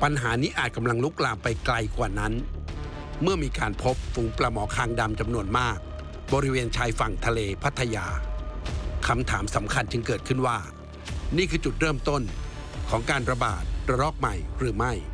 ปัญหานี้อาจกำลังลุกลามไปไกลกว่านั้นเมื่อมีการพบฝูงปลาหมอคางดำจำนวนมากบริเวณชายฝั่งทะเลพัทยาคำถามสำคัญจึงเกิดขึ้นว่านี่คือจุดเริ่มต้นของการระบาดระลอกใหม่หรือไม่